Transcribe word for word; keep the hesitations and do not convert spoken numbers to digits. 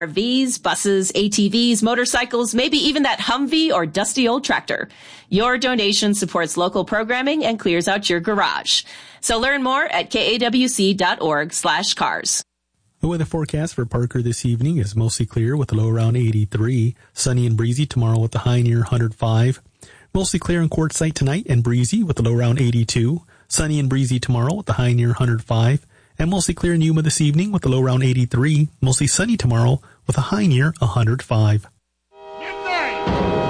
R Vs, buses, A T Vs, motorcycles, maybe even that Humvee or dusty old tractor. Your donation supports local programming and clears out your garage. So learn more at kawc.org slash cars. The weather forecast for Parker this evening is mostly clear with a low around eighty-three. Sunny and breezy tomorrow with a high near one hundred five. Mostly clear in Quartzsite tonight and breezy with a low around eighty-two. Sunny and breezy tomorrow with a high near one hundred five. And mostly clear in Yuma this evening with a low around eighty-three. Mostly sunny tomorrow with a high near one hundred five.